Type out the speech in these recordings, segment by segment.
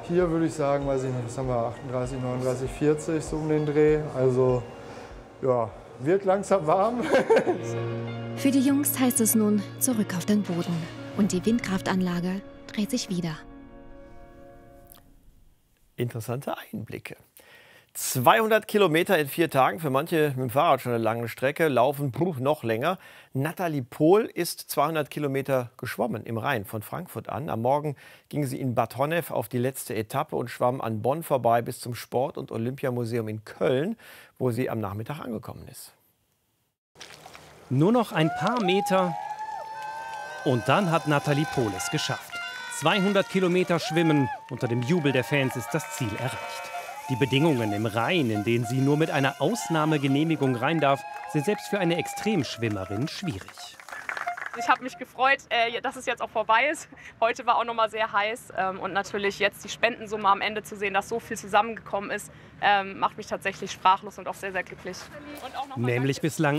Hier würde ich sagen, weiß ich nicht, was haben wir, 38, 39, 40, so um den Dreh. Also ja, wird langsam warm. Für die Jungs heißt es nun zurück auf den Boden. Und die Windkraftanlage dreht sich wieder. Interessante Einblicke. 200 Kilometer in 4 Tagen, für manche mit dem Fahrrad schon eine lange Strecke, laufen noch länger. Nathalie Pohl ist 200 Kilometer geschwommen im Rhein von Frankfurt an. Am Morgen ging sie in Bad Honnef auf die letzte Etappe und schwamm an Bonn vorbei bis zum Sport- und Olympiamuseum in Köln, wo sie am Nachmittag angekommen ist. Nur noch ein paar Meter und dann hat Nathalie Pohl es geschafft. 200 Kilometer schwimmen, unter dem Jubel der Fans ist das Ziel erreicht. Die Bedingungen im Rhein, in denen sie nur mit einer Ausnahmegenehmigung rein darf, sind selbst für eine Extremschwimmerin schwierig. Ich habe mich gefreut, dass es jetzt auch vorbei ist. Heute war auch noch mal sehr heiß und natürlich jetzt die Spendensumme am Ende zu sehen, dass so viel zusammengekommen ist, macht mich tatsächlich sprachlos und auch sehr, sehr glücklich. Nämlich bislang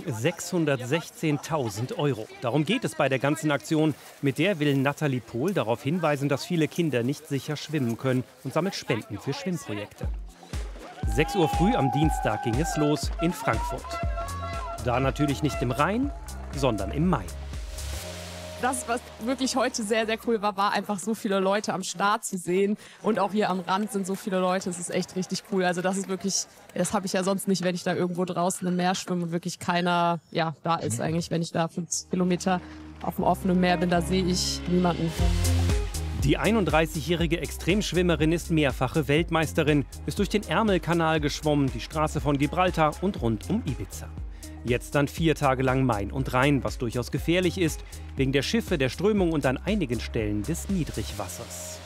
616.000 €. Darum geht es bei der ganzen Aktion. Mit der will Nathalie Pohl darauf hinweisen, dass viele Kinder nicht sicher schwimmen können und sammelt Spenden für Schwimmprojekte. 6 Uhr früh am Dienstag ging es los in Frankfurt. Da natürlich nicht im Rhein, sondern im Main. Das, was wirklich heute sehr, sehr cool war, war einfach so viele Leute am Start zu sehen. Und auch hier am Rand sind so viele Leute. Das ist echt richtig cool. Also das ist wirklich, das habe ich ja sonst nicht, wenn ich da irgendwo draußen im Meer schwimme und wirklich keiner da ist eigentlich. Wenn ich da 50 Kilometer auf dem offenen Meer bin, da sehe ich niemanden. Die 31-jährige Extremschwimmerin ist mehrfache Weltmeisterin, ist durch den Ärmelkanal geschwommen, die Straße von Gibraltar und rund um Ibiza. Jetzt dann 4 Tage lang Main und Rhein, was durchaus gefährlich ist, wegen der Schiffe, der Strömung und an einigen Stellen des Niedrigwassers.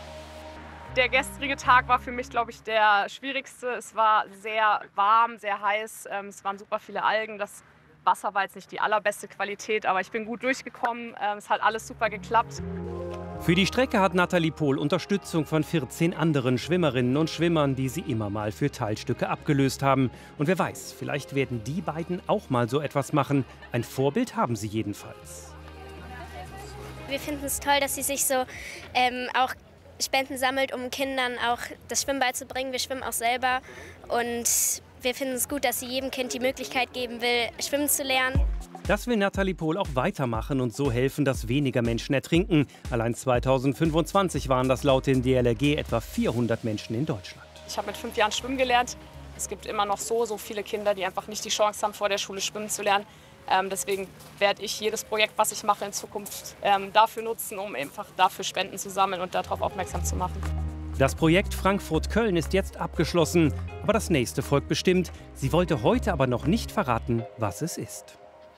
Der gestrige Tag war für mich, glaube ich, der schwierigste. Es war sehr warm, sehr heiß, es waren super viele Algen. Das Wasser war jetzt nicht die allerbeste Qualität, aber ich bin gut durchgekommen. Es hat alles super geklappt. Für die Strecke hat Nathalie Pohl Unterstützung von 14 anderen Schwimmerinnen und Schwimmern, die sie immer mal für Teilstücke abgelöst haben. Und wer weiß, vielleicht werden die beiden auch mal so etwas machen. Ein Vorbild haben sie jedenfalls. Wir finden es toll, dass sie sich so auch Spenden sammelt, um Kindern auch das Schwimmen beizubringen. Wir schwimmen auch selber und wir finden es gut, dass sie jedem Kind die Möglichkeit geben will, schwimmen zu lernen. Das will Nathalie Pohl auch weitermachen und so helfen, dass weniger Menschen ertrinken. Allein 2025 waren das laut dem DLRG etwa 400 Menschen in Deutschland. Ich habe mit 5 Jahren schwimmen gelernt. Es gibt immer noch so viele Kinder, die einfach nicht die Chance haben, vor der Schule schwimmen zu lernen. Deswegen werde ich jedes Projekt, was ich mache in Zukunft, dafür nutzen, um einfach dafür Spenden zu sammeln und darauf aufmerksam zu machen. Das Projekt Frankfurt-Köln ist jetzt abgeschlossen, aber das nächste folgt bestimmt. Sie wollte heute aber noch nicht verraten, was es ist.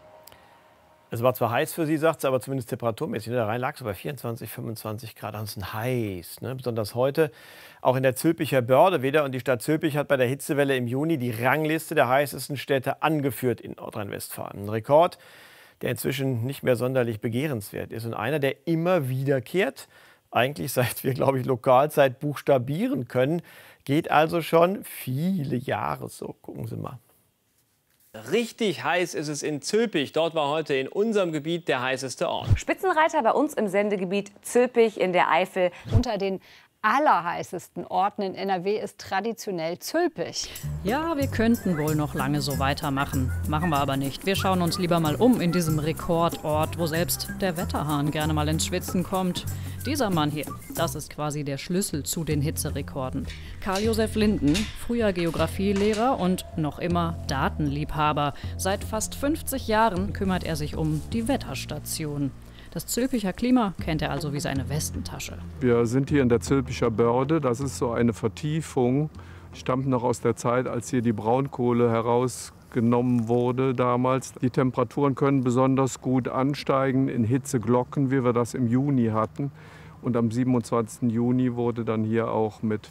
Es war zwar heiß für sie, sagt sie, aber zumindest temperaturmäßig. Da rein lag es bei 24, 25 Grad. Ansonsten heiß, ne? Besonders heute. Auch in der Zülpicher Börde wieder. Und die Stadt Zülpich hat bei der Hitzewelle im Juni die Rangliste der heißesten Städte angeführt in Nordrhein-Westfalen. Ein Rekord, der inzwischen nicht mehr sonderlich begehrenswert ist. Und einer, der immer wiederkehrt. Eigentlich seit wir, glaube ich, Lokalzeit buchstabieren können. Geht also schon viele Jahre so. Gucken Sie mal. Richtig heiß ist es in Zülpich. Dort war heute in unserem Gebiet der heißeste Ort. Spitzenreiter bei uns im Sendegebiet Zülpich in der Eifel. Unter den allerheißesten Orten in NRW ist traditionell Zülpich. Ja, wir könnten wohl noch lange so weitermachen. Machen wir aber nicht. Wir schauen uns lieber mal um in diesem Rekordort, wo selbst der Wetterhahn gerne mal ins Schwitzen kommt. Dieser Mann hier, das ist quasi der Schlüssel zu den Hitzerekorden. Karl-Josef Linden, früher Geographielehrer und noch immer Datenliebhaber. Seit fast 50 Jahren kümmert er sich um die Wetterstation. Das Zülpicher Klima kennt er also wie seine Westentasche. Wir sind hier in der Zülpicher Börde. Das ist so eine Vertiefung. Stammt noch aus der Zeit, als hier die Braunkohle herausgenommen wurde damals. Die Temperaturen können besonders gut ansteigen in Hitzeglocken, wie wir das im Juni hatten. Und am 27. Juni wurde dann hier auch mit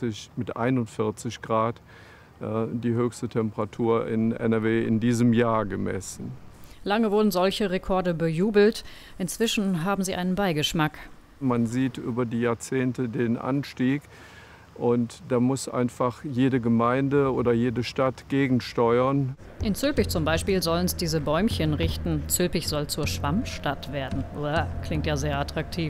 41 Grad die höchste Temperatur in NRW in diesem Jahr gemessen. Lange wurden solche Rekorde bejubelt. Inzwischen haben sie einen Beigeschmack. Man sieht über die Jahrzehnte den Anstieg. Und da muss einfach jede Gemeinde oder jede Stadt gegensteuern. In Zülpich zum Beispiel sollen es diese Bäumchen richten. Zülpich soll zur Schwammstadt werden. Uah, klingt ja sehr attraktiv.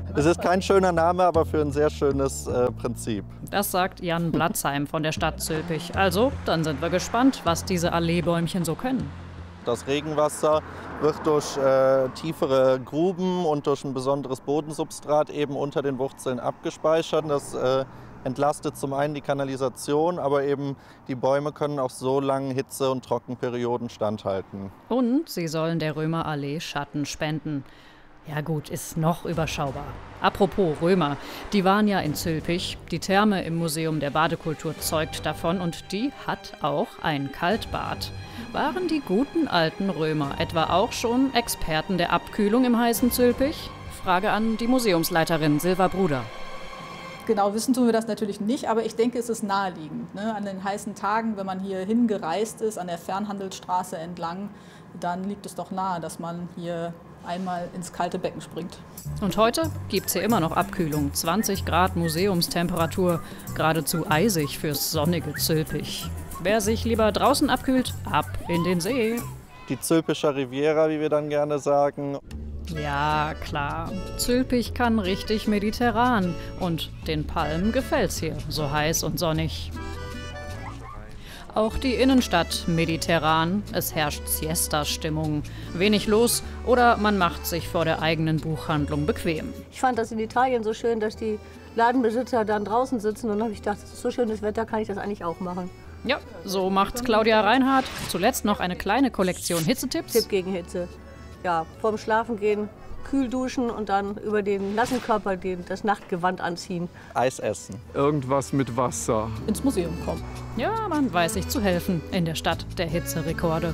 Es ist kein schöner Name, aber für ein sehr schönes Prinzip. Das sagt Jan Blatzheim von der Stadt Zülpich. Also, dann sind wir gespannt, was diese Alleebäumchen so können. Das Regenwasser wird durch tiefere Gruben und durch ein besonderes Bodensubstrat eben unter den Wurzeln abgespeichert. Das entlastet zum einen die Kanalisation, aber eben die Bäume können auch so langen Hitze- und Trockenperioden standhalten. Und sie sollen der Römerallee Schatten spenden. Ja gut, ist noch überschaubar. Apropos Römer, die waren ja in Zülpich. Die Therme im Museum der Badekultur zeugt davon und die hat auch ein Kaltbad. Waren die guten alten Römer etwa auch schon Experten der Abkühlung im heißen Zülpich? Frage an die Museumsleiterin Silva Bruder. Genau wissen tun wir das natürlich nicht, aber ich denke, es ist naheliegend. Ne? An den heißen Tagen, wenn man hier hingereist ist, an der Fernhandelsstraße entlang, dann liegt es doch nahe, dass man hier einmal ins kalte Becken springt. Und heute gibt es hier immer noch Abkühlung. 20 Grad Museumstemperatur, geradezu eisig fürs sonnige Zülpich. Wer sich lieber draußen abkühlt, ab in den See. Die Zülpicher Riviera, wie wir dann gerne sagen. Ja, klar. Zülpich kann richtig mediterran. Und den Palmen gefällt's hier, so heiß und sonnig. Auch die Innenstadt mediterran. Es herrscht Siesta-Stimmung. Wenig los oder man macht sich vor der eigenen Buchhandlung bequem. Ich fand das in Italien so schön, dass die Ladenbesitzer dann draußen sitzen. Und dann habe ich gedacht, das ist so schönes Wetter, kann ich das eigentlich auch machen. Ja, so macht's Claudia Reinhardt. Zuletzt noch eine kleine Kollektion Hitzetipps. Tipp gegen Hitze. Ja, vorm Schlafengehen kühl duschen und dann über den nassen Körper das Nachtgewand anziehen. Eis essen. Irgendwas mit Wasser. Ins Museum kommen. Ja, man weiß sich zu helfen in der Stadt der Hitzerekorde.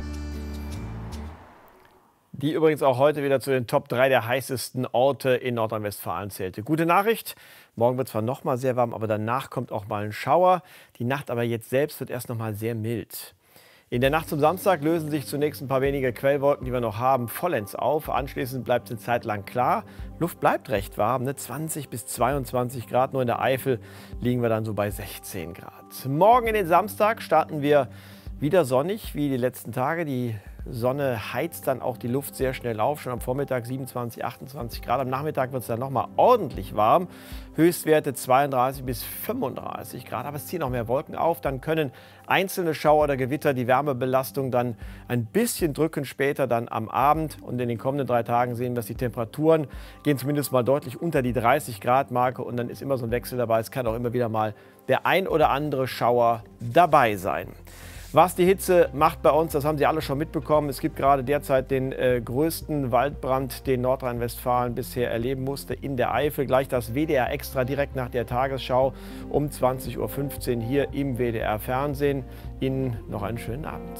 Die übrigens auch heute wieder zu den Top 3 der heißesten Orte in Nordrhein-Westfalen zählte. Gute Nachricht, morgen wird zwar noch mal sehr warm, aber danach kommt auch mal ein Schauer. Die Nacht aber jetzt selbst wird erst noch mal sehr mild. In der Nacht zum Samstag lösen sich zunächst ein paar wenige Quellwolken, die wir noch haben, vollends auf. Anschließend bleibt es eine Zeit lang klar. Luft bleibt recht warm, 20 bis 22 Grad. Nur in der Eifel liegen wir dann so bei 16 Grad. Morgen in den Samstag starten wir wieder sonnig wie die letzten Tage. Die Sonne heizt dann auch die Luft sehr schnell auf. Schon am Vormittag 27, 28 Grad. Am Nachmittag wird es dann noch mal ordentlich warm. Höchstwerte 32 bis 35 Grad. Aber es ziehen noch mehr Wolken auf. Dann können einzelne Schauer oder Gewitter die Wärmebelastung dann ein bisschen drücken. Später dann am Abend. Und in den kommenden 3 Tagen sehen wir, dass die Temperaturen gehen zumindest mal deutlich unter die 30 Grad Marke. Und dann ist immer so ein Wechsel dabei. Es kann auch immer wieder mal der ein oder andere Schauer dabei sein. Was die Hitze macht bei uns, das haben Sie alle schon mitbekommen. Es gibt gerade derzeit den größten Waldbrand, den Nordrhein-Westfalen bisher erleben musste, in der Eifel. Gleich das WDR Extra direkt nach der Tagesschau um 20:15 Uhr hier im WDR Fernsehen. Ihnen noch einen schönen Abend.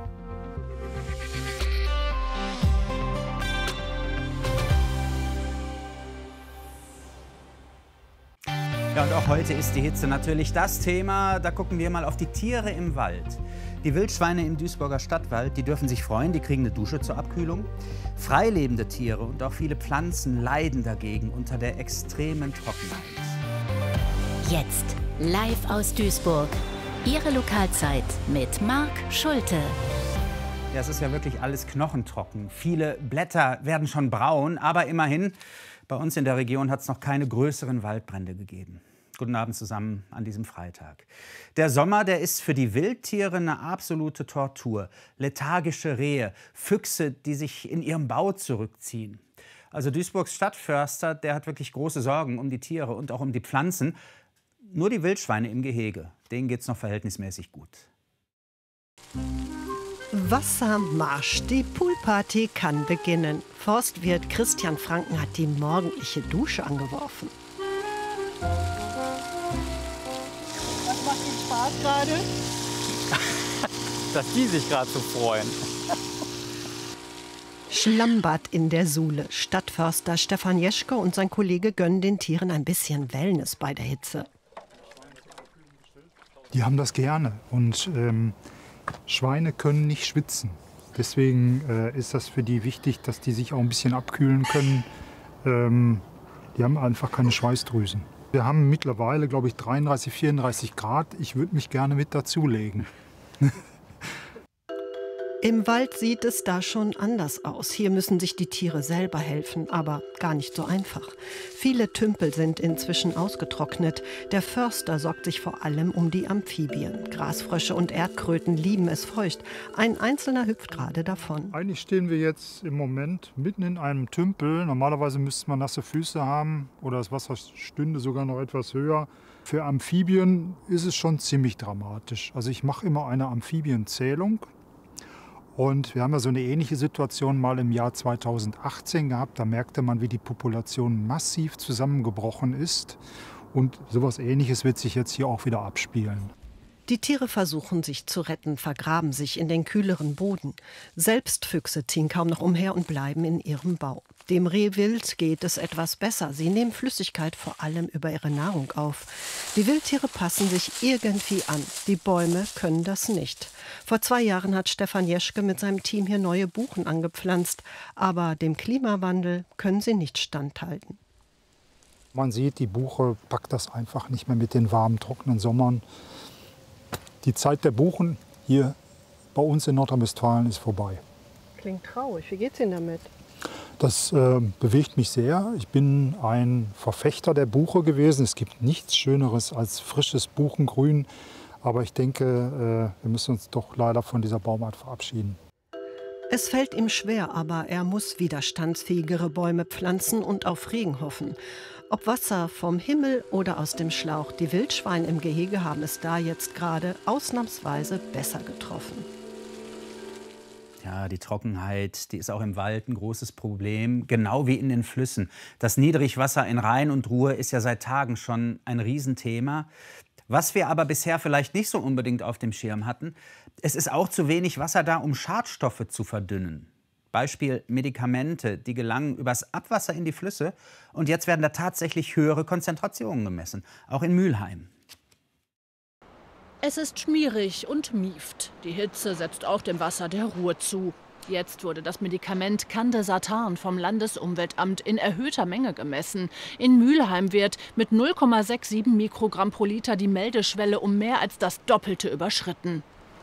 Ja, und auch heute ist die Hitze natürlich das Thema. Da gucken wir mal auf die Tiere im Wald. Die Wildschweine im Duisburger Stadtwald, die dürfen sich freuen, die kriegen eine Dusche zur Abkühlung. Freilebende Tiere und auch viele Pflanzen leiden dagegen unter der extremen Trockenheit. Jetzt live aus Duisburg. Ihre Lokalzeit mit Marc Schulte. Ja, es ist ja wirklich alles knochentrocken. Viele Blätter werden schon braun, aber immerhin, bei uns in der Region hat es noch keine größeren Waldbrände gegeben. Guten Abend zusammen an diesem Freitag. Der Sommer, der ist für die Wildtiere eine absolute Tortur. Lethargische Rehe, Füchse, die sich in ihrem Bau zurückziehen. Also Duisburgs Stadtförster, der hat wirklich große Sorgen um die Tiere und auch um die Pflanzen. Nur die Wildschweine im Gehege, denen geht's noch verhältnismäßig gut. Wassermarsch, die Poolparty kann beginnen. Forstwirt Christian Franken hat die morgendliche Dusche angeworfen. Was macht Ihnen Spaß gerade? Dass die sich gerade so freuen. Schlammbad in der Suhle. Stadtförster Stefan Jeschke und sein Kollege gönnen den Tieren ein bisschen Wellness bei der Hitze. Die haben das gerne und Schweine können nicht schwitzen. Deswegen ist das für die wichtig, dass die sich auch ein bisschen abkühlen können. Die haben einfach keine Schweißdrüsen. Wir haben mittlerweile, glaube ich, 33, 34 Grad. Ich würde mich gerne mit dazulegen. Im Wald sieht es da schon anders aus. Hier müssen sich die Tiere selber helfen, aber gar nicht so einfach. Viele Tümpel sind inzwischen ausgetrocknet. Der Förster sorgt sich vor allem um die Amphibien. Grasfrösche und Erdkröten lieben es feucht. Ein einzelner hüpft gerade davon. Eigentlich stehen wir jetzt im Moment mitten in einem Tümpel. Normalerweise müsste man nasse Füße haben oder das Wasser stünde sogar noch etwas höher. Für Amphibien ist es schon ziemlich dramatisch. Also ich mache immer eine Amphibienzählung. Und wir haben ja so eine ähnliche Situation mal im Jahr 2018 gehabt. Da merkte man, wie die Population massiv zusammengebrochen ist. Und sowas Ähnliches wird sich jetzt hier auch wieder abspielen. Die Tiere versuchen sich zu retten, vergraben sich in den kühleren Boden. Selbst Füchse ziehen kaum noch umher und bleiben in ihrem Bau. Dem Rehwild geht es etwas besser. Sie nehmen Flüssigkeit vor allem über ihre Nahrung auf. Die Wildtiere passen sich irgendwie an. Die Bäume können das nicht. Vor 2 Jahren hat Stefan Jeschke mit seinem Team hier neue Buchen angepflanzt. Aber dem Klimawandel können sie nicht standhalten. Man sieht, die Buche packt das einfach nicht mehr mit den warmen, trockenen Sommern. Die Zeit der Buchen hier bei uns in Nordrhein-Westfalen ist vorbei. Klingt traurig. Wie geht's Ihnen damit? Das bewegt mich sehr. Ich bin ein Verfechter der Buche gewesen. Es gibt nichts Schöneres als frisches Buchengrün. Aber ich denke, wir müssen uns doch leider von dieser Baumart verabschieden. Es fällt ihm schwer, aber er muss widerstandsfähigere Bäume pflanzen und auf Regen hoffen. Ob Wasser vom Himmel oder aus dem Schlauch, die Wildschweine im Gehege haben es da jetzt gerade ausnahmsweise besser getroffen. Ja, die Trockenheit, die ist auch im Wald ein großes Problem, genau wie in den Flüssen. Das Niedrigwasser in Rhein und Ruhr ist ja seit Tagen schon ein Riesenthema. Was wir aber bisher vielleicht nicht so unbedingt auf dem Schirm hatten, es ist auch zu wenig Wasser da, um Schadstoffe zu verdünnen. Beispiel Medikamente, die gelangen übers Abwasser in die Flüsse und jetzt werden da tatsächlich höhere Konzentrationen gemessen, auch in Mülheim. Es ist schmierig und mieft. Die Hitze setzt auch dem Wasser der Ruhr zu. Jetzt wurde das Medikament Candesartan vom Landesumweltamt in erhöhter Menge gemessen. In Mülheim wird mit 0,67 Mikrogramm pro Liter die Meldeschwelle um mehr als das Doppelte überschritten.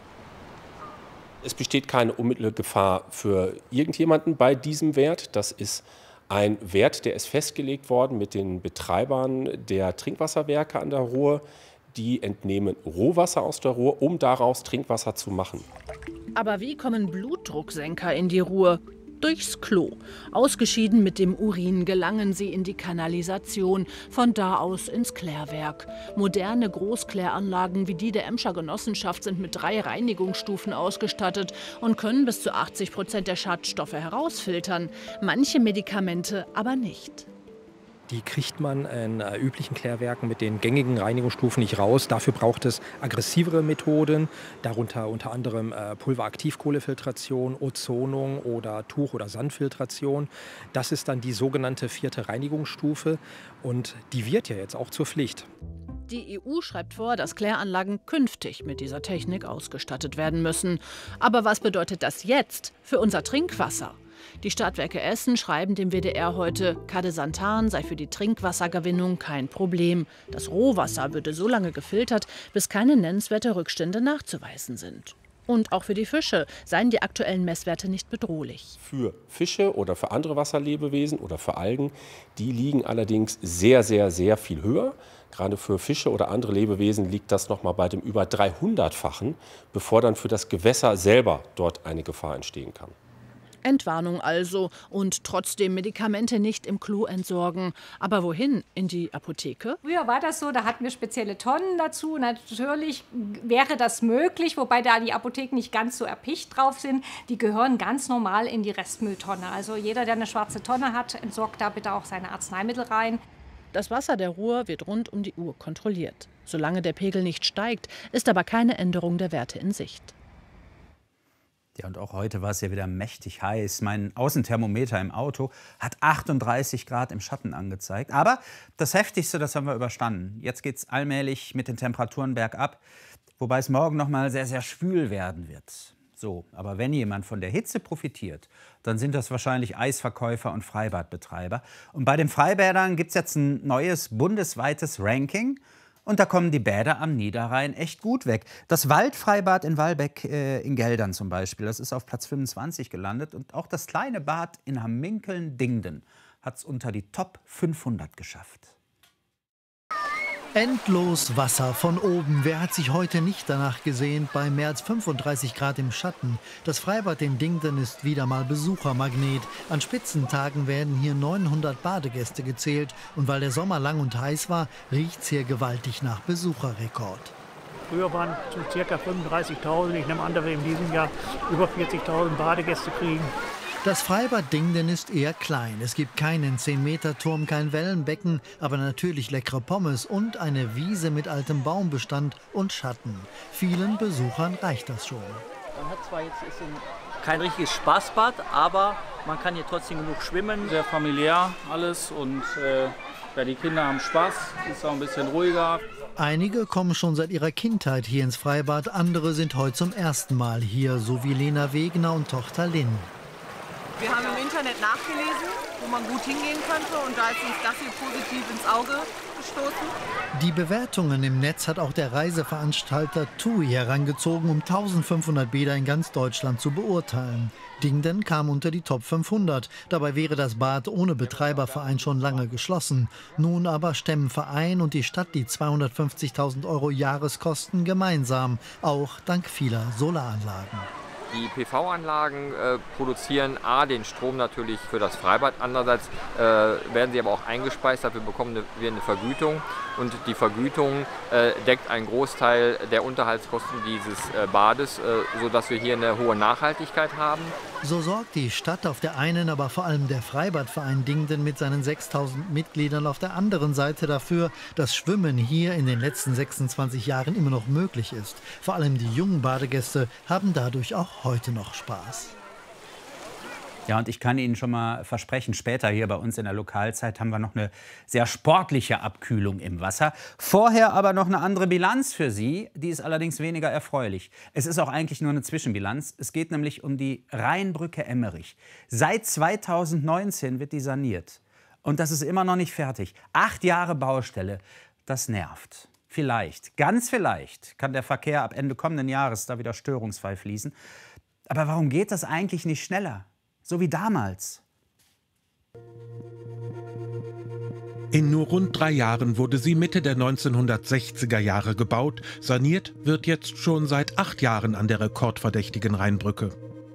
Es besteht keine unmittelbare Gefahr für irgendjemanden bei diesem Wert. Das ist ein Wert, der ist festgelegt worden mit den Betreibern der Trinkwasserwerke an der Ruhr. Die entnehmen Rohwasser aus der Ruhr, um daraus Trinkwasser zu machen. Aber wie kommen Blutdrucksenker in die Ruhr? Durchs Klo. Ausgeschieden mit dem Urin gelangen sie in die Kanalisation, von da aus ins Klärwerk. Moderne Großkläranlagen wie die der Emscher Genossenschaft sind mit 3 Reinigungsstufen ausgestattet und können bis zu 80% der Schadstoffe herausfiltern. Manche Medikamente aber nicht. Die kriegt man in üblichen Klärwerken mit den gängigen Reinigungsstufen nicht raus. Dafür braucht es aggressivere Methoden, darunter unter anderem Pulveraktivkohlefiltration, Ozonung oder Tuch- oder Sandfiltration. Das ist dann die sogenannte 4. Reinigungsstufe und die wird ja jetzt auch zur Pflicht. Die EU schreibt vor, dass Kläranlagen künftig mit dieser Technik ausgestattet werden müssen. Aber was bedeutet das jetzt für unser Trinkwasser? Die Stadtwerke Essen schreiben dem WDR heute, Candesartan sei für die Trinkwassergewinnung kein Problem. Das Rohwasser würde so lange gefiltert, bis keine nennenswerte Rückstände nachzuweisen sind. Und auch für die Fische seien die aktuellen Messwerte nicht bedrohlich. Für Fische oder für andere Wasserlebewesen oder für Algen, die liegen allerdings sehr, sehr, sehr viel höher. Gerade für Fische oder andere Lebewesen liegt das noch mal bei dem über 300-fachen, bevor dann für das Gewässer selber dort eine Gefahr entstehen kann. Entwarnung also und trotzdem Medikamente nicht im Klo entsorgen. Aber wohin? In die Apotheke? Früher war das so, da hatten wir spezielle Tonnen dazu. Natürlich wäre das möglich, wobei da die Apotheken nicht ganz so erpicht drauf sind. Die gehören ganz normal in die Restmülltonne. Also jeder, der eine schwarze Tonne hat, entsorgt da bitte auch seine Arzneimittel rein. Das Wasser der Ruhr wird rund um die Uhr kontrolliert. Solange der Pegel nicht steigt, ist aber keine Änderung der Werte in Sicht. Ja, und auch heute war es ja wieder mächtig heiß. Mein Außenthermometer im Auto hat 38 Grad im Schatten angezeigt. Aber das Heftigste, das haben wir überstanden. Jetzt geht es allmählich mit den Temperaturen bergab, wobei es morgen noch mal sehr, sehr schwül werden wird. So, aber wenn jemand von der Hitze profitiert, dann sind das wahrscheinlich Eisverkäufer und Freibadbetreiber. Und bei den Freibädern gibt es jetzt ein neues bundesweites Ranking. Und da kommen die Bäder am Niederrhein echt gut weg. Das Waldfreibad in Walbeck in Geldern zum Beispiel, das ist auf Platz 25 gelandet. Und auch das kleine Bad in Hamminkeln-Dingden hat es unter die Top 500 geschafft. Endlos Wasser von oben. Wer hat sich heute nicht danach gesehnt bei mehr als 35 Grad im Schatten? Das Freibad in Dingden ist wieder mal Besuchermagnet. An Spitzentagen werden hier 900 Badegäste gezählt. Und weil der Sommer lang und heiß war, riecht's hier gewaltig nach Besucherrekord. Früher waren es so ca. 35.000. Ich nehme an, dass wir in diesem Jahr über 40.000 Badegäste kriegen. Das Freibad Dingden ist eher klein. Es gibt keinen 10-Meter-Turm, kein Wellenbecken, aber natürlich leckere Pommes und eine Wiese mit altem Baumbestand und Schatten. Vielen Besuchern reicht das schon. Man hat zwar jetzt kein richtiges Spaßbad, aber man kann hier trotzdem genug schwimmen. Sehr familiär alles und ja, die Kinder haben Spaß, ist auch ein bisschen ruhiger. Einige kommen schon seit ihrer Kindheit hier ins Freibad, andere sind heute zum ersten Mal hier, so wie Lena Wegner und Tochter Lynn. Wir haben im Internet nachgelesen, wo man gut hingehen könnte, und da ist uns das hier positiv ins Auge gestoßen. Die Bewertungen im Netz hat auch der Reiseveranstalter TUI herangezogen, um 1500 Bäder in ganz Deutschland zu beurteilen. Dingden kam unter die Top 500. Dabei wäre das Bad ohne Betreiberverein schon lange geschlossen. Nun aber stemmen Verein und die Stadt die 250.000 € Jahreskosten gemeinsam, auch dank vieler Solaranlagen. Die PV-Anlagen produzieren den Strom natürlich für das Freibad. Andererseits werden sie aber auch eingespeist, dafür bekommen wir eine Vergütung. Und die Vergütung deckt einen Großteil der Unterhaltskosten dieses Bades, sodass wir hier eine hohe Nachhaltigkeit haben. So sorgt die Stadt auf der einen, aber vor allem der Freibadverein Dingden mit seinen 6.000 Mitgliedern auf der anderen Seite dafür, dass Schwimmen hier in den letzten 26 Jahren immer noch möglich ist. Vor allem die jungen Badegäste haben dadurch auch heute noch Spaß. Ja, und ich kann Ihnen schon mal versprechen, später hier bei uns in der Lokalzeit haben wir noch eine sehr sportliche Abkühlung im Wasser. Vorher aber noch eine andere Bilanz für Sie, die ist allerdings weniger erfreulich. Es ist auch eigentlich nur eine Zwischenbilanz. Es geht nämlich um die Rheinbrücke Emmerich. Seit 2019 wird die saniert. Und das ist immer noch nicht fertig. 8 Jahre Baustelle, das nervt. Vielleicht, ganz vielleicht, kann der Verkehr ab Ende kommenden Jahres da wieder störungsfrei fließen. Aber warum geht das eigentlich nicht schneller? So wie damals. In nur rund 3 Jahren wurde sie Mitte der 1960er Jahre gebaut. Saniert wird jetzt schon seit 8 Jahren an der rekordverdächtigen Rheinbrücke.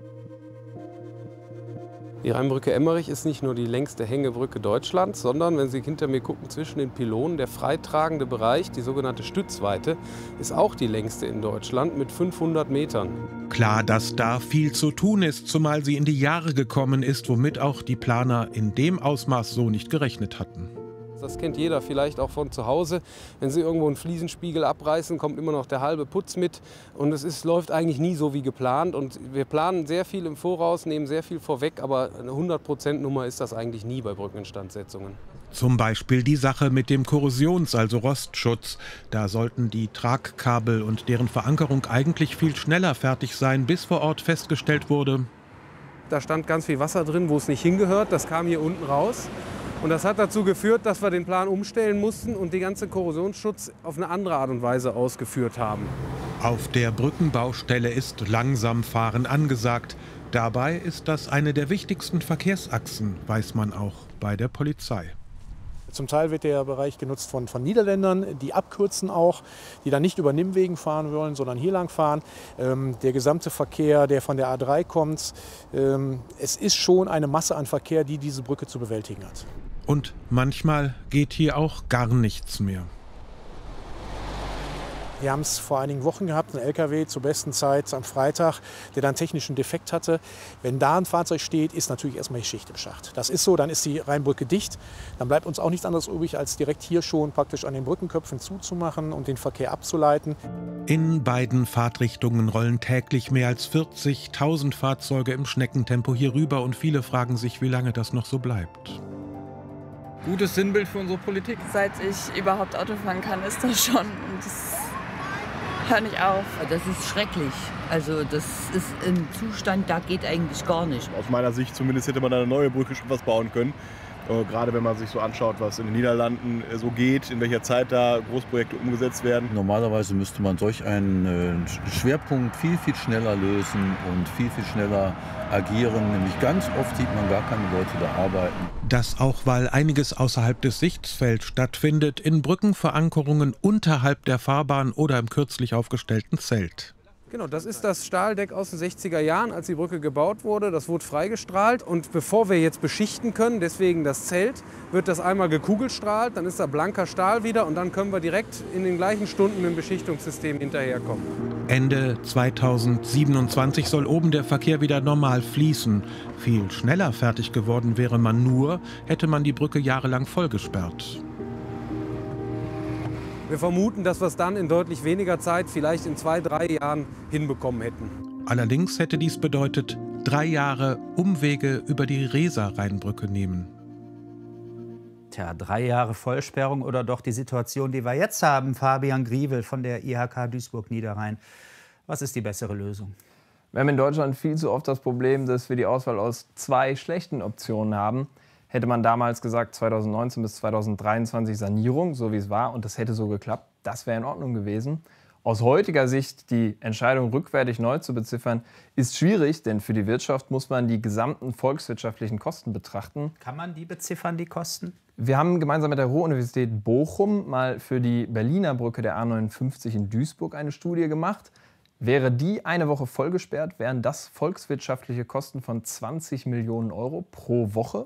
Die Rheinbrücke Emmerich ist nicht nur die längste Hängebrücke Deutschlands, sondern, wenn Sie hinter mir gucken, zwischen den Pylonen, der freitragende Bereich, die sogenannte Stützweite, ist auch die längste in Deutschland mit 500 Metern. Klar, dass da viel zu tun ist, zumal sie in die Jahre gekommen ist, womit auch die Planer in dem Ausmaß so nicht gerechnet hatten. Das kennt jeder vielleicht auch von zu Hause. Wenn Sie irgendwo einen Fliesenspiegel abreißen, kommt immer noch der halbe Putz mit. Und es läuft eigentlich nie so wie geplant. Und wir planen sehr viel im Voraus, nehmen sehr viel vorweg. Aber eine 100%-Nummer ist das eigentlich nie bei Brückeninstandsetzungen. Zum Beispiel die Sache mit dem Korrosions-, also Rostschutz. Da sollten die Tragkabel und deren Verankerung eigentlich viel schneller fertig sein, bis vor Ort festgestellt wurde: Da stand ganz viel Wasser drin, wo es nicht hingehört. Das kam hier unten raus. Und das hat dazu geführt, dass wir den Plan umstellen mussten und die ganze Korrosionsschutz auf eine andere Art und Weise ausgeführt haben. Auf der Brückenbaustelle ist Langsamfahren angesagt. Dabei ist das eine der wichtigsten Verkehrsachsen, weiß man auch bei der Polizei. Zum Teil wird der Bereich genutzt von Niederländern, die abkürzen auch, die dann nicht über Nimmwegen fahren wollen, sondern hier lang fahren. Der gesamte Verkehr, der von der A3 kommt, es ist schon eine Masse an Verkehr, die diese Brücke zu bewältigen hat. Und manchmal geht hier auch gar nichts mehr. Wir haben es vor einigen Wochen gehabt, einen LKW zur besten Zeit am Freitag, der dann technischen Defekt hatte. Wenn da ein Fahrzeug steht, ist natürlich erstmal die Schicht im Schacht. Das ist so, dann ist die Rheinbrücke dicht. Dann bleibt uns auch nichts anderes übrig, als direkt hier schon praktisch an den Brückenköpfen zuzumachen und den Verkehr abzuleiten. In beiden Fahrtrichtungen rollen täglich mehr als 40.000 Fahrzeuge im Schneckentempo hier rüber und viele fragen sich, wie lange das noch so bleibt. Gutes Sinnbild für unsere Politik. Seit ich überhaupt Auto fahren kann, ist das schon. Und das hört nicht auf. Das ist schrecklich. Also das ist ein Zustand, da geht eigentlich gar nicht. Aus meiner Sicht zumindest hätte man eine neue Brücke schon was bauen können. Gerade wenn man sich so anschaut, was in den Niederlanden so geht, in welcher Zeit da Großprojekte umgesetzt werden. Normalerweise müsste man solch einen Schwerpunkt viel, viel schneller lösen und viel, viel schneller agieren. Nämlich ganz oft sieht man gar keine Leute da arbeiten. Das auch, weil einiges außerhalb des Sichtfelds stattfindet, in Brückenverankerungen unterhalb der Fahrbahn oder im kürzlich aufgestellten Zelt. Genau, das ist das Stahldeck aus den 60er Jahren, als die Brücke gebaut wurde. Das wurde freigestrahlt und bevor wir jetzt beschichten können, deswegen das Zelt, wird das einmal gekugelstrahlt, dann ist da blanker Stahl wieder und dann können wir direkt in den gleichen Stunden mit dem Beschichtungssystem hinterherkommen. Ende 2027 soll oben der Verkehr wieder normal fließen. Viel schneller fertig geworden wäre man nur, hätte man die Brücke jahrelang vollgesperrt. Wir vermuten, dass wir es dann in deutlich weniger Zeit, vielleicht in 2, 3 Jahren, hinbekommen hätten. Allerdings hätte dies bedeutet, 3 Jahre Umwege über die Reser-Rheinbrücke nehmen. Tja, 3 Jahre Vollsperrung oder doch die Situation, die wir jetzt haben, Fabian Griewel von der IHK Duisburg-Niederrhein. Was ist die bessere Lösung? Wir haben in Deutschland viel zu oft das Problem, dass wir die Auswahl aus 2 schlechten Optionen haben. Hätte man damals gesagt, 2019 bis 2023 Sanierung, so wie es war, und das hätte so geklappt, das wäre in Ordnung gewesen. Aus heutiger Sicht die Entscheidung rückwärtig neu zu beziffern, ist schwierig, denn für die Wirtschaft muss man die gesamten volkswirtschaftlichen Kosten betrachten. Kann man die beziffern, die Kosten? Wir haben gemeinsam mit der Ruhr-Universität Bochum mal für die Berliner Brücke der A59 in Duisburg eine Studie gemacht. Wäre die eine Woche vollgesperrt, wären das volkswirtschaftliche Kosten von 20 Millionen Euro pro Woche.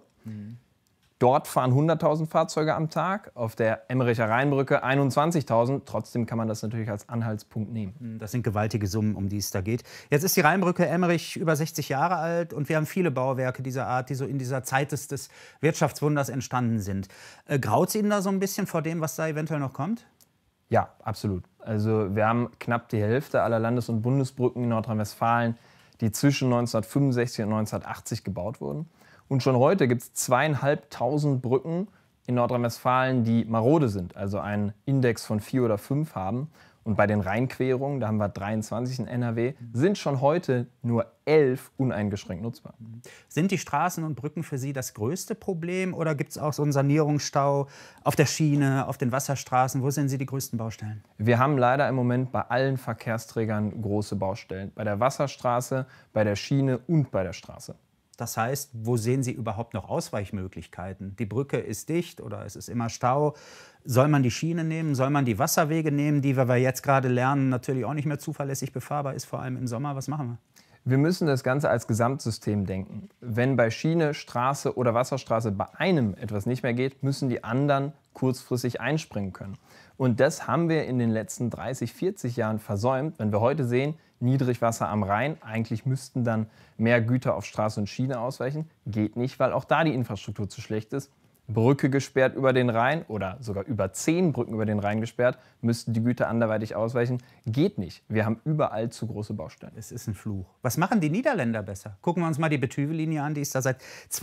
Dort fahren 100.000 Fahrzeuge am Tag, auf der Emmericher Rheinbrücke 21.000. Trotzdem kann man das natürlich als Anhaltspunkt nehmen. Das sind gewaltige Summen, um die es da geht. Jetzt ist die Rheinbrücke Emmerich über 60 Jahre alt und wir haben viele Bauwerke dieser Art, die so in dieser Zeit des Wirtschaftswunders entstanden sind. Graut es Ihnen da so ein bisschen vor dem, was da eventuell noch kommt? Ja, absolut. Also wir haben knapp die Hälfte aller Landes- und Bundesbrücken in Nordrhein-Westfalen, die zwischen 1965 und 1980 gebaut wurden. Und schon heute gibt es 2.500 Brücken in Nordrhein-Westfalen, die marode sind, also einen Index von 4 oder 5 haben. Und bei den Rheinquerungen, da haben wir 23 in NRW, sind schon heute nur 11 uneingeschränkt nutzbar. Sind die Straßen und Brücken für Sie das größte Problem oder gibt es auch so einen Sanierungsstau auf der Schiene, auf den Wasserstraßen? Wo sehen Sie die größten Baustellen? Wir haben leider im Moment bei allen Verkehrsträgern große Baustellen. Bei der Wasserstraße, bei der Schiene und bei der Straße. Das heißt, wo sehen Sie überhaupt noch Ausweichmöglichkeiten? Die Brücke ist dicht oder es ist immer Stau. Soll man die Schiene nehmen? Soll man die Wasserwege nehmen, die, wie wir jetzt gerade lernen, natürlich auch nicht mehr zuverlässig befahrbar ist, vor allem im Sommer? Was machen wir? Wir müssen das Ganze als Gesamtsystem denken. Wenn bei Schiene, Straße oder Wasserstraße bei einem etwas nicht mehr geht, müssen die anderen kurzfristig einspringen können. Und das haben wir in den letzten 30, 40 Jahren versäumt. Wenn wir heute sehen, Niedrigwasser am Rhein, eigentlich müssten dann mehr Güter auf Straße und Schiene ausweichen. Geht nicht, weil auch da die Infrastruktur zu schlecht ist. Brücke gesperrt über den Rhein oder sogar über 10 Brücken über den Rhein gesperrt, müssten die Güter anderweitig ausweichen. Geht nicht. Wir haben überall zu große Baustellen. Es ist ein Fluch. Was machen die Niederländer besser? Gucken wir uns mal die Bethüve-Linie an. Die ist da seit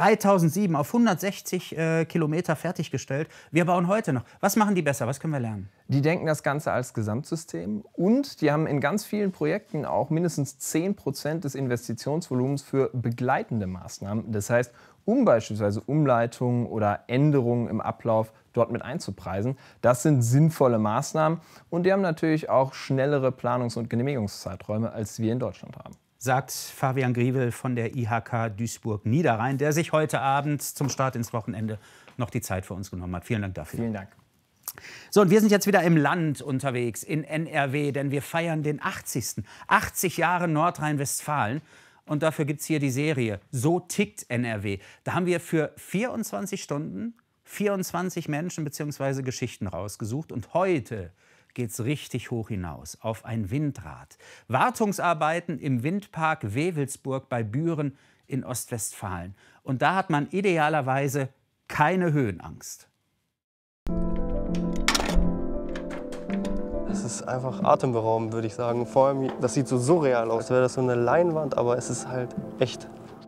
2007 auf 160 Kilometer fertiggestellt. Wir bauen heute noch. Was machen die besser? Was können wir lernen? Die denken das Ganze als Gesamtsystem und die haben in ganz vielen Projekten auch mindestens 10% des Investitionsvolumens für begleitende Maßnahmen. Das heißt, um beispielsweise Umleitungen oder Änderungen im Ablauf dort mit einzupreisen. Das sind sinnvolle Maßnahmen und die haben natürlich auch schnellere Planungs- und Genehmigungszeiträume, als wir in Deutschland haben. Sagt Fabian Griewel von der IHK Duisburg-Niederrhein, der sich heute Abend zum Start ins Wochenende noch die Zeit für uns genommen hat. Vielen Dank dafür. Vielen Dank. So, und wir sind jetzt wieder im Land unterwegs, in NRW, denn wir feiern den 80. 80 Jahre Nordrhein-Westfalen. Und dafür gibt es hier die Serie So tickt NRW. Da haben wir für 24 Stunden 24 Menschen bzw. Geschichten rausgesucht. Und heute geht es richtig hoch hinaus auf ein Windrad. Wartungsarbeiten im Windpark Wewelsburg bei Büren in Ostwestfalen. Und da hat man idealerweise keine Höhenangst. Es ist einfach atemberaubend, würde ich sagen. Vor allem, das sieht so surreal aus, als wäre das so eine Leinwand, aber es ist halt echt.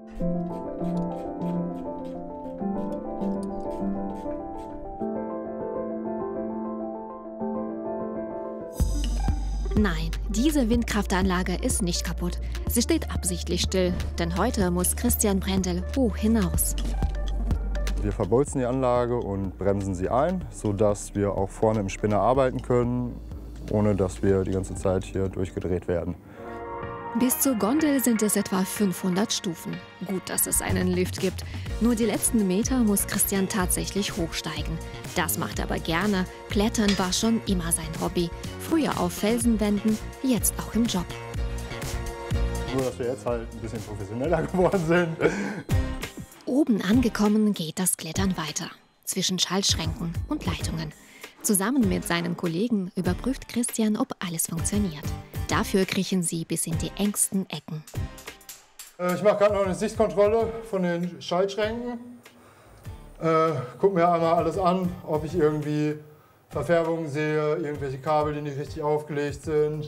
Nein, diese Windkraftanlage ist nicht kaputt. Sie steht absichtlich still, denn heute muss Christian Brendel hoch hinaus. Wir verbolzen die Anlage und bremsen sie ein, sodass wir auch vorne im Spinner arbeiten können, ohne dass wir die ganze Zeit hier durchgedreht werden. Bis zur Gondel sind es etwa 500 Stufen. Gut, dass es einen Lift gibt. Nur die letzten Meter muss Christian tatsächlich hochsteigen. Das macht er aber gerne. Klettern war schon immer sein Hobby. Früher auf Felsenwänden, jetzt auch im Job. Nur, dass wir jetzt halt ein bisschen professioneller geworden sind. Oben angekommen geht das Klettern weiter. Zwischen Schaltschränken und Leitungen. Zusammen mit seinen Kollegen überprüft Christian, ob alles funktioniert. Dafür kriechen sie bis in die engsten Ecken. Ich mache gerade noch eine Sichtkontrolle von den Schaltschränken. Guck mir einmal alles an, ob ich irgendwie Verfärbungen sehe, irgendwelche Kabel, die nicht richtig aufgelegt sind,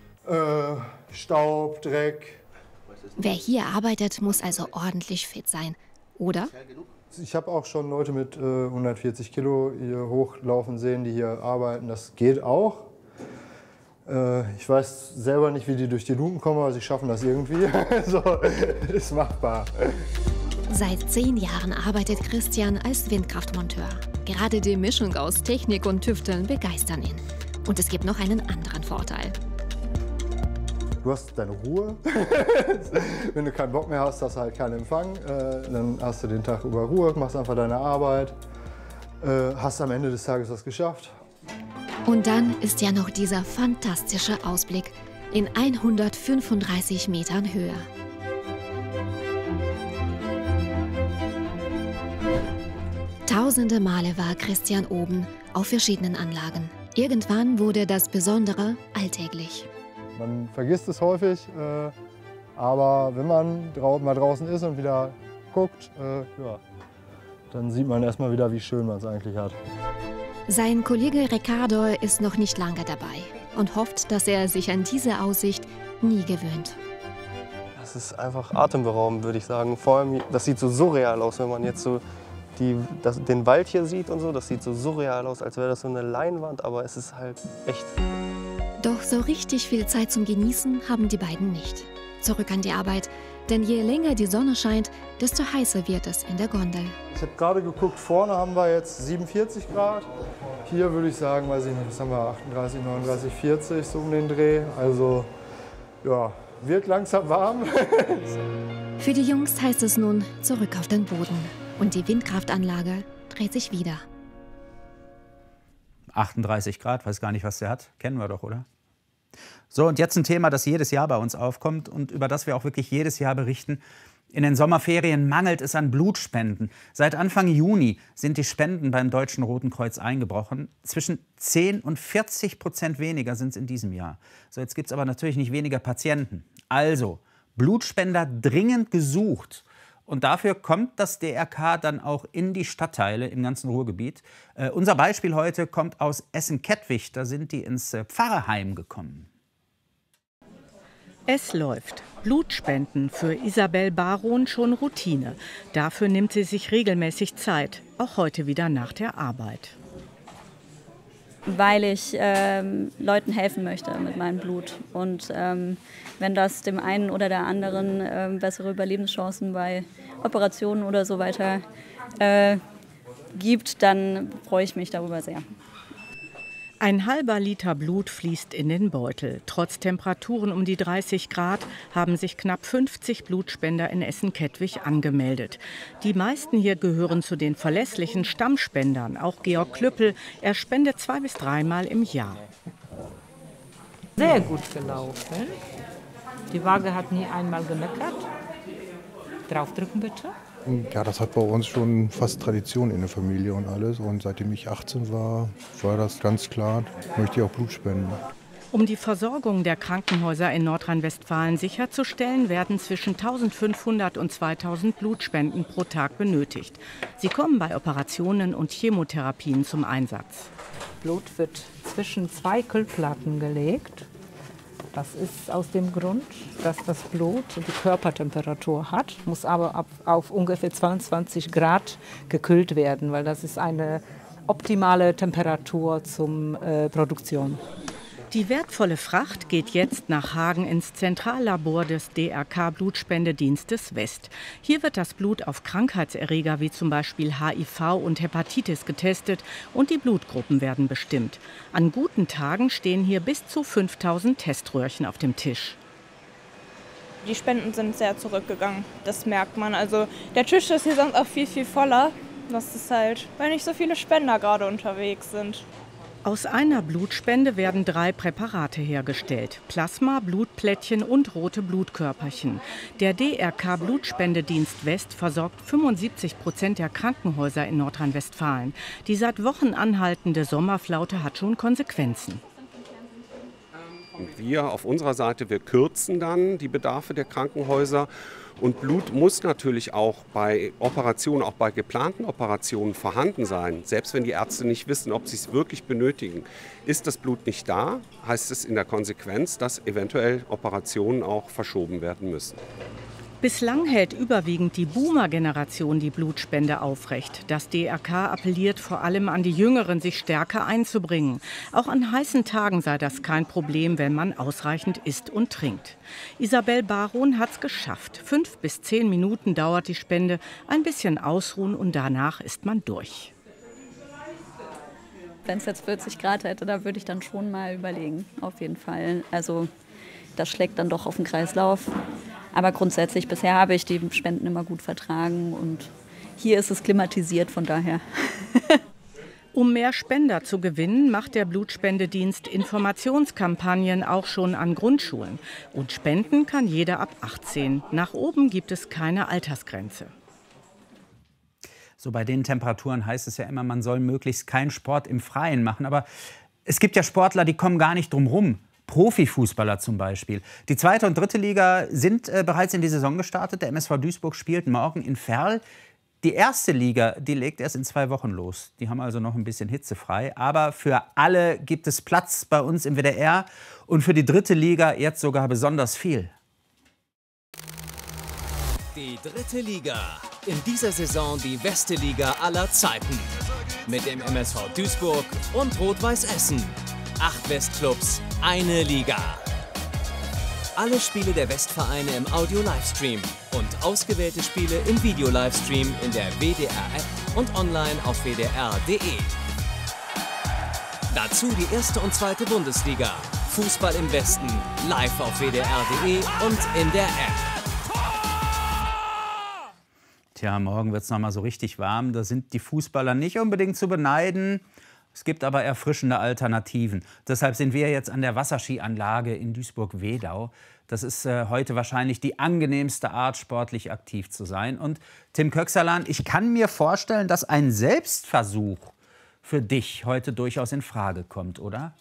Staub, Dreck. Wer hier arbeitet, muss also ordentlich fit sein, oder? Ich habe auch schon Leute mit 140 Kilo hier hochlaufen sehen, die hier arbeiten. Das geht auch. Ich weiß selber nicht, wie die durch die Luken kommen, aber sie schaffen das irgendwie. So, ist machbar. Seit 10 Jahren arbeitet Christian als Windkraftmonteur. Gerade die Mischung aus Technik und Tüfteln begeistern ihn. Und es gibt noch einen anderen Vorteil. Du hast deine Ruhe. Wenn du keinen Bock mehr hast, hast du halt keinen Empfang. Dann hast du den Tag über Ruhe, machst einfach deine Arbeit, hast am Ende des Tages was geschafft. Und dann ist ja noch dieser fantastische Ausblick in 135 Metern Höhe. Tausende Male war Christian oben auf verschiedenen Anlagen. Irgendwann wurde das Besondere alltäglich. Man vergisst es häufig, aber wenn man mal draußen ist und wieder guckt, ja, dann sieht man erstmal wieder, wie schön man es eigentlich hat. Sein Kollege Ricardo ist noch nicht lange dabei und hofft, dass er sich an diese Aussicht nie gewöhnt. Das ist einfach atemberaubend, würde ich sagen. Vor allem, das sieht so surreal aus, wenn man jetzt so den Wald hier sieht und so. Das sieht so surreal aus, als wäre das so eine Leinwand, aber es ist halt echt. Doch so richtig viel Zeit zum Genießen haben die beiden nicht. Zurück an die Arbeit, denn je länger die Sonne scheint, desto heißer wird es in der Gondel. Ich habe gerade geguckt, vorne haben wir jetzt 47 Grad. Hier würde ich sagen, weiß ich nicht, was haben wir, 38, 39, 40, so um den Dreh. Also, ja, wird langsam warm. Für die Jungs heißt es nun zurück auf den Boden. Und die Windkraftanlage dreht sich wieder. 38 Grad, weiß gar nicht, was der hat. Kennen wir doch, oder? So, und jetzt ein Thema, das jedes Jahr bei uns aufkommt und über das wir auch wirklich jedes Jahr berichten. In den Sommerferien mangelt es an Blutspenden. Seit Anfang Juni sind die Spenden beim Deutschen Roten Kreuz eingebrochen. Zwischen 10 und 40% weniger sind es in diesem Jahr. So, jetzt gibt es aber natürlich nicht weniger Patienten. Also, Blutspender dringend gesucht. Und dafür kommt das DRK dann auch in die Stadtteile im ganzen Ruhrgebiet. Unser Beispiel heute kommt aus Essen-Kettwig. Da sind die ins Pfarrerheim gekommen. Es läuft. Blutspenden für Isabel Baron schon Routine. Dafür nimmt sie sich regelmäßig Zeit, auch heute wieder nach der Arbeit. Weil ich Leuten helfen möchte mit meinem Blut. Und wenn das dem einen oder der anderen bessere Überlebenschancen bei Operationen oder so weiter gibt, dann freue ich mich darüber sehr. Ein halber Liter Blut fließt in den Beutel. Trotz Temperaturen um die 30 Grad haben sich knapp 50 Blutspender in Essen-Kettwig angemeldet. Die meisten hier gehören zu den verlässlichen Stammspendern. Auch Georg Klüppel, er spendet 2- bis 3-mal im Jahr. Sehr gut gelaufen. Die Waage hat nie einmal gemeckert. Draufdrücken bitte. Ja, das hat bei uns schon fast Tradition in der Familie und alles. Und seitdem ich 18 war, war das ganz klar, möchte ich auch Blut spenden. Um die Versorgung der Krankenhäuser in Nordrhein-Westfalen sicherzustellen, werden zwischen 1500 und 2000 Blutspenden pro Tag benötigt. Sie kommen bei Operationen und Chemotherapien zum Einsatz. Blut wird zwischen 2 Kühlplatten gelegt. Das ist aus dem Grund, dass das Blut die Körpertemperatur hat, muss aber auf ungefähr 22 Grad gekühlt werden, weil das ist eine optimale Temperatur zur Produktion. Die wertvolle Fracht geht jetzt nach Hagen ins Zentrallabor des DRK-Blutspendedienstes West. Hier wird das Blut auf Krankheitserreger wie zum Beispiel HIV und Hepatitis getestet und die Blutgruppen werden bestimmt. An guten Tagen stehen hier bis zu 5000 Teströhrchen auf dem Tisch. Die Spenden sind sehr zurückgegangen, das merkt man. Also der Tisch ist hier sonst auch viel, viel voller. Das ist halt, weil nicht so viele Spender gerade unterwegs sind. Aus einer Blutspende werden 3 Präparate hergestellt. Plasma, Blutplättchen und rote Blutkörperchen. Der DRK-Blutspendedienst West versorgt 75% der Krankenhäuser in Nordrhein-Westfalen. Die seit Wochen anhaltende Sommerflaute hat schon Konsequenzen. Wir auf unserer Seite, wir kürzen dann die Bedarfe der Krankenhäuser. Und Blut muss natürlich auch bei Operationen, auch bei geplanten Operationen vorhanden sein. Selbst wenn die Ärzte nicht wissen, ob sie es wirklich benötigen. Ist das Blut nicht da, heißt es in der Konsequenz, dass eventuell Operationen auch verschoben werden müssen. Bislang hält überwiegend die Boomer-Generation die Blutspende aufrecht. Das DRK appelliert vor allem an die Jüngeren, sich stärker einzubringen. Auch an heißen Tagen sei das kein Problem, wenn man ausreichend isst und trinkt. Isabel Baron hat's geschafft. 5 bis 10 Minuten dauert die Spende, ein bisschen ausruhen und danach ist man durch. Wenn es jetzt 40 Grad hätte, da würde ich dann schon mal überlegen, auf jeden Fall. Also das schlägt dann doch auf den Kreislauf. Aber grundsätzlich, bisher habe ich die Spenden immer gut vertragen und hier ist es klimatisiert, von daher. Um mehr Spender zu gewinnen, macht der Blutspendedienst Informationskampagnen auch schon an Grundschulen. Und spenden kann jeder ab 18. Nach oben gibt es keine Altersgrenze. So bei den Temperaturen heißt es ja immer, man soll möglichst keinen Sport im Freien machen. Aber es gibt ja Sportler, die kommen gar nicht drum rum. Profifußballer zum Beispiel. Die 2. und 3. Liga sind bereits in die Saison gestartet. Der MSV Duisburg spielt morgen in Verl. Die 1. Liga, die legt erst in 2 Wochen los. Die haben also noch ein bisschen hitzefrei. Aber für alle gibt es Platz bei uns im WDR. Und für die 3. Liga jetzt sogar besonders viel. Die 3. Liga. In dieser Saison die beste Liga aller Zeiten. Mit dem MSV Duisburg und Rot-Weiß Essen. 8 Westclubs, eine Liga. Alle Spiele der Westvereine im Audio-Livestream und ausgewählte Spiele im Video-Livestream in der WDR-App und online auf wdr.de. Dazu die 1. und 2. Bundesliga. Fußball im Westen, live auf wdr.de und in der App. Tja, morgen wird es noch mal so richtig warm. Da sind die Fußballer nicht unbedingt zu beneiden. Es gibt aber erfrischende Alternativen. Deshalb sind wir jetzt an der Wasserskianlage in Duisburg-Wedau. Das ist heute wahrscheinlich die angenehmste Art, sportlich aktiv zu sein. Und Tim Köxerlan, ich kann mir vorstellen, dass ein Selbstversuch für dich heute durchaus in Frage kommt, oder?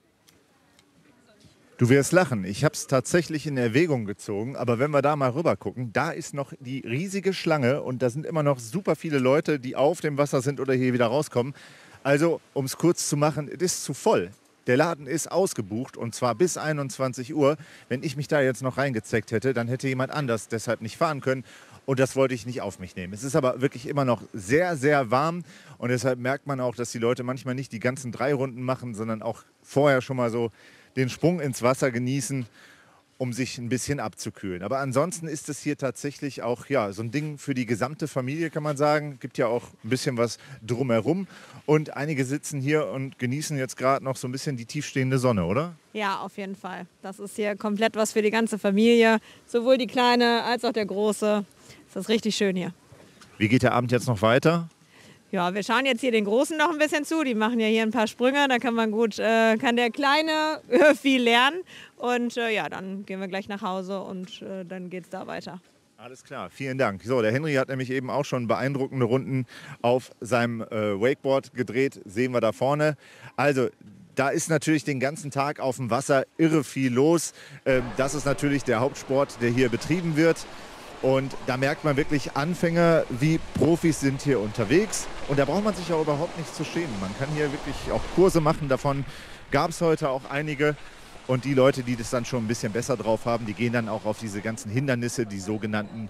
Du wirst lachen. Ich habe es tatsächlich in Erwägung gezogen. Aber wenn wir da mal rüber gucken, da ist noch die riesige Schlange. Und da sind immer noch super viele Leute, die auf dem Wasser sind oder hier wieder rauskommen. Also, um es kurz zu machen, es ist zu voll. Der Laden ist ausgebucht und zwar bis 21 Uhr. Wenn ich mich da jetzt noch reingezeckt hätte, dann hätte jemand anders deshalb nicht fahren können. Und das wollte ich nicht auf mich nehmen. Es ist aber wirklich immer noch sehr, sehr warm. Und deshalb merkt man auch, dass die Leute manchmal nicht die ganzen 3 Runden machen, sondern auch vorher schon mal so den Sprung ins Wasser genießen, um sich ein bisschen abzukühlen. Aber ansonsten ist es hier tatsächlich auch ja, so ein Ding für die gesamte Familie, kann man sagen. Gibt ja auch ein bisschen was drumherum. Und einige sitzen hier und genießen jetzt gerade noch so ein bisschen die tiefstehende Sonne, oder? Ja, auf jeden Fall. Das ist hier komplett was für die ganze Familie. Sowohl die Kleine als auch der Große. Das ist richtig schön hier. Wie geht der Abend jetzt noch weiter? Ja, wir schauen jetzt hier den Großen noch ein bisschen zu. Die machen ja hier ein paar Sprünge. Da kann kann der Kleine viel lernen. Und ja, dann gehen wir gleich nach Hause und dann geht es da weiter. Alles klar, vielen Dank. So, der Henry hat nämlich eben auch schon beeindruckende Runden auf seinem Wakeboard gedreht. Sehen wir da vorne. Also, da ist natürlich den ganzen Tag auf dem Wasser irre viel los. Das ist natürlich der Hauptsport, der hier betrieben wird. Und da merkt man wirklich, Anfänger wie Profis sind hier unterwegs. Und da braucht man sich auch überhaupt nicht zu schämen. Man kann hier wirklich auch Kurse machen. Davon gab es heute auch einige. Und die Leute, die das dann schon ein bisschen besser drauf haben, die gehen dann auch auf diese ganzen Hindernisse, die sogenannten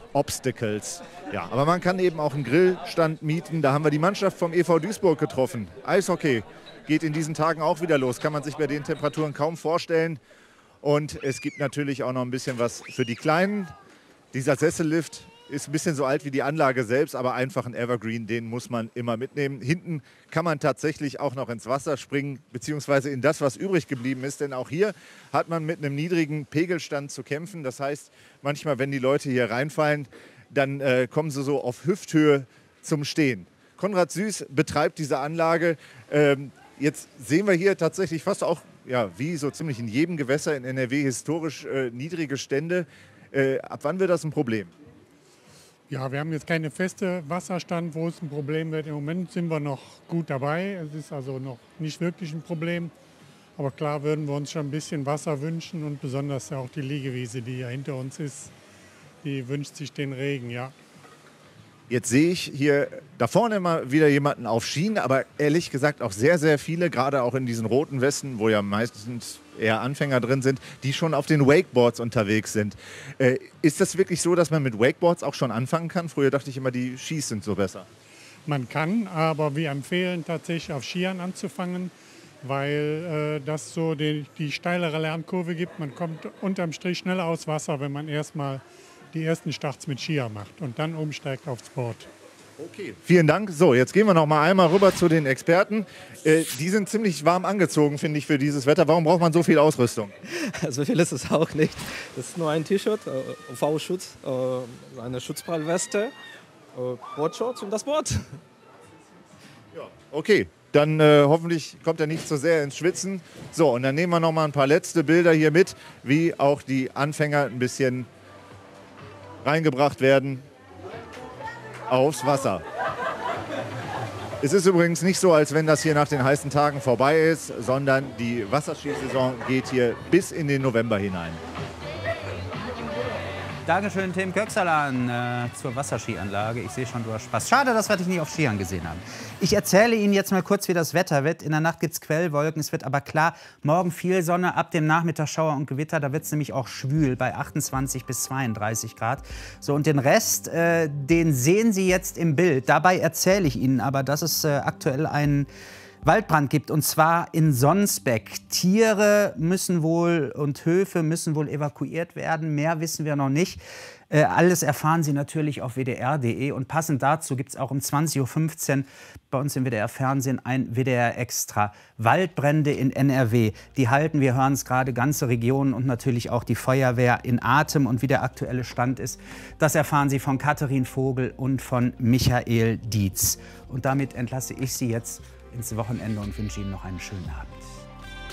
Obstacles. Ja, aber man kann eben auch einen Grillstand mieten. Da haben wir die Mannschaft vom EV Duisburg getroffen. Eishockey geht in diesen Tagen auch wieder los. Kann man sich bei den Temperaturen kaum vorstellen. Und es gibt natürlich auch noch ein bisschen was für die Kleinen. Dieser Sessellift ist ein bisschen so alt wie die Anlage selbst, aber einfach ein Evergreen, den muss man immer mitnehmen. Hinten kann man tatsächlich auch noch ins Wasser springen, beziehungsweise in das, was übrig geblieben ist. Denn auch hier hat man mit einem niedrigen Pegelstand zu kämpfen. Das heißt, manchmal, wenn die Leute hier reinfallen, dann kommen sie so auf Hüfthöhe zum Stehen. Konrad Süß betreibt diese Anlage. Jetzt sehen wir hier tatsächlich fast auch, ja, wie so ziemlich in jedem Gewässer in NRW historisch niedrige Stände. Ab wann wird das ein Problem? Ja, wir haben jetzt keine feste Wasserstand, wo es ein Problem wird. Im Moment sind wir noch gut dabei. Es ist also noch nicht wirklich ein Problem. Aber klar würden wir uns schon ein bisschen Wasser wünschen und besonders ja auch die Liegewiese, die ja hinter uns ist, die wünscht sich den Regen, ja. Jetzt sehe ich hier da vorne immer wieder jemanden auf Schienen, aber ehrlich gesagt auch sehr, sehr viele, gerade auch in diesen roten Westen, wo ja meistens eher Anfänger drin sind, die schon auf den Wakeboards unterwegs sind. Ist das wirklich so, dass man mit Wakeboards auch schon anfangen kann? Früher dachte ich immer, die Skis sind so besser. Man kann, aber wir empfehlen tatsächlich auf Skiern anzufangen, weil das so die steilere Lernkurve gibt. Man kommt unterm Strich schneller aus Wasser, wenn man erstmal die ersten Starts mit Skier macht und dann umsteigt aufs Board. Okay, vielen Dank. So, jetzt gehen wir noch mal einmal rüber zu den Experten. Die sind ziemlich warm angezogen, finde ich, für dieses Wetter. Warum braucht man so viel Ausrüstung? So viel ist es auch nicht. Das ist nur ein T-Shirt, UV-Schutz, eine Schutzbrillweste, Boardshorts und das Board. Ja, okay. Dann hoffentlich kommt er nicht zu sehr ins Schwitzen. So, und dann nehmen wir noch mal ein paar letzte Bilder hier mit, wie auch die Anfänger ein bisschen reingebracht werden aufs Wasser. Es ist übrigens nicht so, als wenn das hier nach den heißen Tagen vorbei ist, sondern die Wasserskisaison geht hier bis in den November hinein. Dankeschön, Tim Köxalan, zur Wasserskianlage. Ich sehe schon, du hast Spaß. Schade, dass wir dich nicht auf Skiern gesehen haben. Ich erzähle Ihnen jetzt mal kurz, wie das Wetter wird. In der Nacht gibt es Quellwolken, es wird aber klar. Morgen viel Sonne, ab dem Nachmittag Schauer und Gewitter. Da wird es nämlich auch schwül bei 28 bis 32 Grad. So, und den Rest, den sehen Sie jetzt im Bild. Dabei erzähle ich Ihnen aber, dass es aktuell einen Waldbrand gibt, und zwar in Sonsbeck. Tiere müssen wohl und Höfe müssen wohl evakuiert werden. Mehr wissen wir noch nicht. Alles erfahren Sie natürlich auf wdr.de. Und passend dazu gibt es auch um 20:15 Uhr bei uns im WDR-Fernsehen ein WDR-Extra. Waldbrände in NRW. Die halten, wir hören es gerade, ganze Regionen und natürlich auch die Feuerwehr in Atem. Und wie der aktuelle Stand ist, das erfahren Sie von Katharin Vogel und von Michael Dietz. Und damit entlasse ich Sie jetzt ins Wochenende und wünsche Ihnen noch einen schönen Abend.